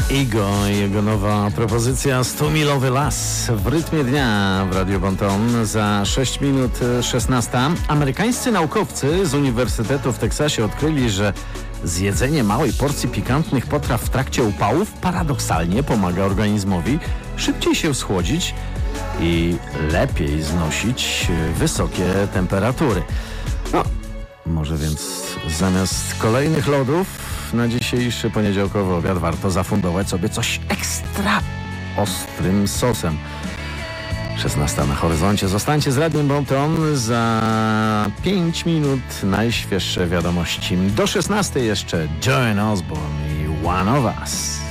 Igo i jego nowa propozycja 100-milowy las w rytmie dnia w Radiu Bonton. Za 6 minut 16. Amerykańscy naukowcy z Uniwersytetu w Teksasie odkryli, że zjedzenie małej porcji pikantnych potraw w trakcie upałów paradoksalnie pomaga organizmowi szybciej się schłodzić i lepiej znosić wysokie temperatury. No, może więc zamiast kolejnych lodów na dzisiejszy poniedziałkowy obiad warto zafundować sobie coś ekstra ostrym sosem. 16 na horyzoncie. Zostańcie z Radiem Bonton. Za 5 minut najświeższe wiadomości. Do 16 jeszcze Joan Osborne i One of Us.